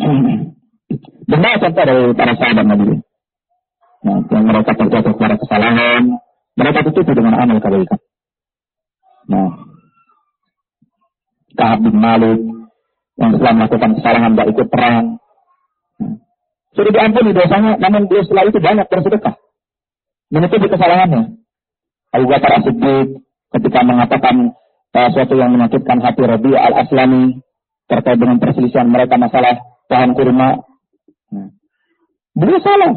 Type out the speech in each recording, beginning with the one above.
Benar contoh dari para sahabat Nabi. Nah, yang mereka terjatuh pada kesalahan, mereka tutupi dengan amal kebaikan. Nah, Ka'ab bin Malik yang setelah melakukan kesalahan tidak ikut perang, sudah diampuni dosanya, namun dia setelah itu banyak bersedekah, menutupi kesalahannya. Abu Bakar As-Siddiq ketika mengatakan sesuatu yang menyakitkan hati Rabi' al-Aslami terkait dengan perselisihan mereka masalah pohon kurma, beliau salah.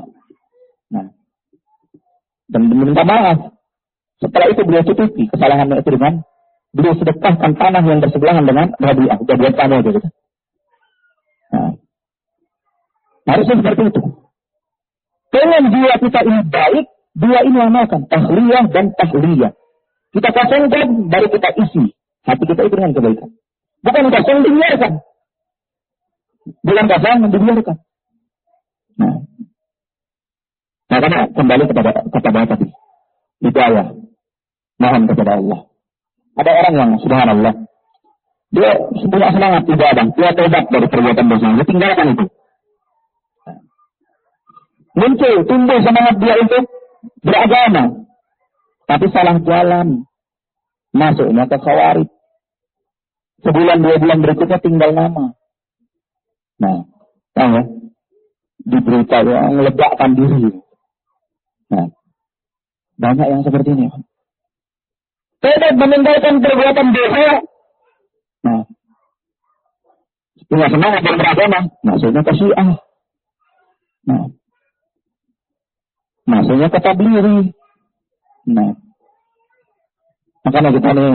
Dan meminta maaf. Setelah itu beliau tutupi kesalahannya itu dengan beliau sedekahkan tanah yang bersebelahan dengan Rabi'ah. Sudah buat tanah gitu. Harusnya seperti itu. Dengan jiwa kita ini baik, dua ini amalkan, tahliyah dan tahliyah. Kita kosongkan, baru kita isi hati kita itu dengan kebaikan. Bukan kosong dibiarkan. Bukan kosong dibiarkan. Nah, karena kembali kepada tadi hidayah, mohon kepada Allah. Ada orang yang subhanallah, dia punya semangat ibadah, dia tobat dari perbuatan dosa, dia tinggalkan itu. Muncul, tumbuh semangat dia untuk beragama, tapi salah jalan, masuknya ke khawarij. Sebulan 2 bulan berikutnya tinggal nama. Nah, tahu ya, di berita yang meledakkan diri. Nah, banyak yang seperti ini. Tidak meninggalkan perbuatan dosa. Nah, punya semangat dan beragama, maksudnya ke Syiah. Nah, maksudnya ke Tablighi. Nah, makanya kita ini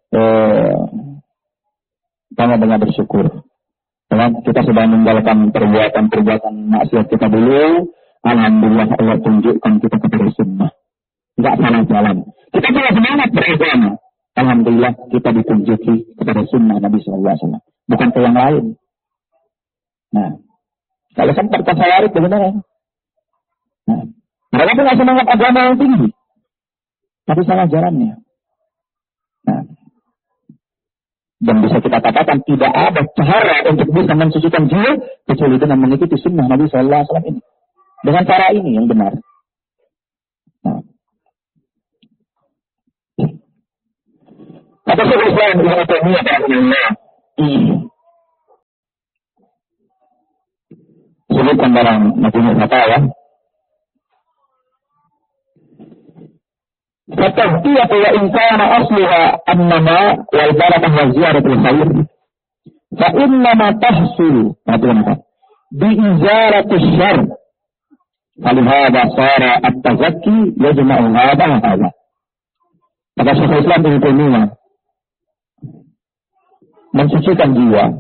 banyak bersyukur. Karena kita sudah meninggalkan perbuatan maksiat kita dulu. Alhamdulillah Allah tunjukkan kita kepada sunnah. Enggak salah jalan. Kita punya semangat beragama. Alhamdulillah kita ditunjuki kepada sunnah Nabi SAW. Bukan ke yang lain. Nah, kalau sempat ke khawarij bagaimana? Nah, mereka punya semangat agama yang tinggi. Tapi salah jalannya. Nah, dan bisa kita katakan tidak ada cara untuk bisa mensucikan jiwa kecuali dengan mengikuti sunnah Nabi SAW ini. Dengan cara ini yang benar. Nah. Kata Syekh Islam Ibnu Taimiyah rahimahullah, sebutkan dalam Majmu' Fatawa, fatahiyah wa in kana asluha annama wal barakah wa ziyaratul khair fa innama tahsul bi izaratis syarr. فلهذا صار التزكي يجمع هذا وهذا. Kata Syekh Islam Ibnu Taimiyah, mensucikan jiwa,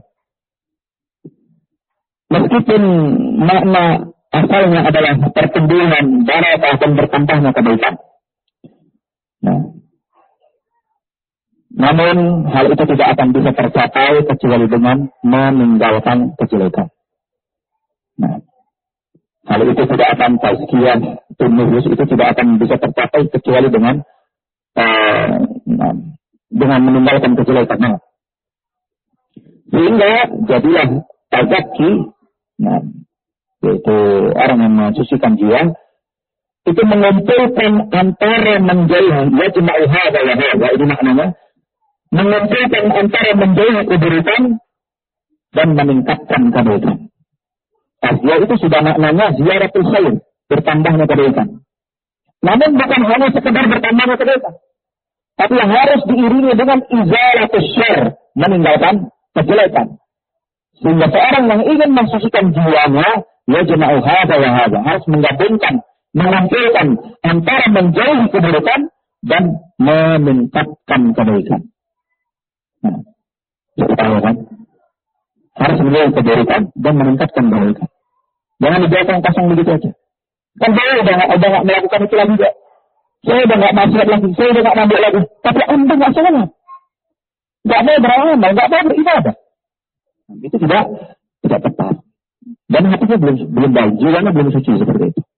meskipun makna asalnya adalah pertumbuhan barakah dan bertambahnya kebaikan. Nah, namun hal itu tidak akan bisa tercapai kecuali dengan meninggalkan kejelekan. Nah, hal itu tidak akan tazkiyah nufus itu tidak akan bisa tercapai kecuali dengan meninggalkan kejelekan. Nah, sehingga jadilah tazakki, yaitu orang yang mensucikan jiwa, itu mengumpulkan antara menjauhi yajma'u hadza wa hadza, ini maknanya mengumpulkan antara menjauhi keburukan dan meningkatkan kebaikan. Tasbih itu sudah maknanya ziyaratul khair, bertambahnya kebaikan. Namun bukan hanya sekedar bertambahnya kebaikan, tapi yang harus diiringi dengan izalatul syarr, meninggalkan kejelekan. Sehingga seorang yang ingin mensucikan jiwanya, yajma'u hadza wa hadza, harus menggabungkan, mengumpulkan antara menjauhi keburukan dan meningkatkan kebaikan. Nah, kita tahu kan? Harus menjauhi keburukan dan meningkatkan kebaikan. Jangan dibiarkan kosong begitu aja. Kan saya udah nggak melakukan itu lagi ya. Saya udah nggak maksiat lagi, saya udah nggak nambah lagi. Tapi Anda nggak sholat, nggak mau beramal, nggak mau beribadah. Itu tidak tepat. Dan hatinya belum baik, jiwanya belum suci seperti itu.